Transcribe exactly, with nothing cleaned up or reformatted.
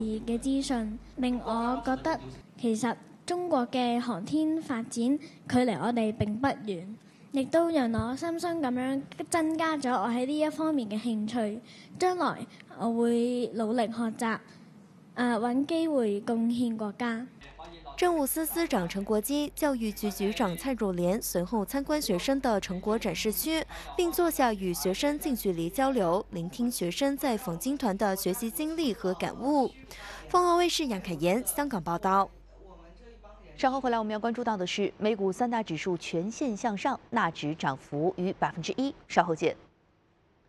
嘅資訊，令我覺得其實中國嘅航天發展距離我哋並不遠，亦都讓我深深咁樣增加咗我喺呢一方面嘅興趣。將來我會努力學習，誒揾機會貢獻國家。 政務司司長陳國基、教育局局長蔡若蓮隨後參觀學生的成果展示區，並坐下與學生近距離交流，聆聽學生在訪京團的學習經歷和感悟。鳳凰衛視楊凱妍香港報道。 稍後回來，我們要關注到的是美股三大指數全線向上，納指漲幅逾百分之一。稍後見。